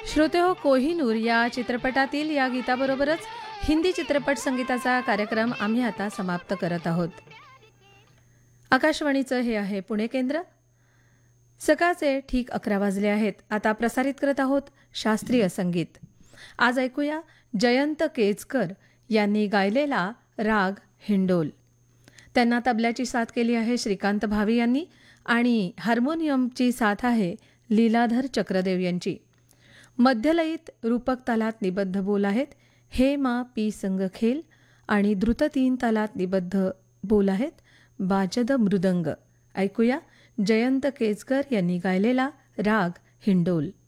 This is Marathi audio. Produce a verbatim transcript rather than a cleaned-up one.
श्रोते हो, कोहिनूर या चित्रपटातील या गीताबरोबरच हिंदी चित्रपट संगीताचा कार्यक्रम आम्ही आता समाप्त करत आहोत. आकाशवाणीचं हे आहे पुणे केंद्र. सकाळचे ठीक अकरा वाजले आहेत. आता प्रसारित करत आहोत शास्त्रीय संगीत. आज ऐकूया जयंत केजकर यांनी गायलेला राग हिंडोल. त्यांना तबल्याची साथ केली आहे श्रीकांत भावे यांनी आणि हार्मोनियमची साथ आहे लीलाधर चक्रदेव यांची. मध्यलयीत रूपक तालात निबद्ध बोल आहेत हे मा पी संग खेल आणि द्रुत तीन तालात निबद्ध बोल आहेत बाजद मृदंग. ऐकूया जयंत केजकर यांनी गायलेला राग हिंडोल.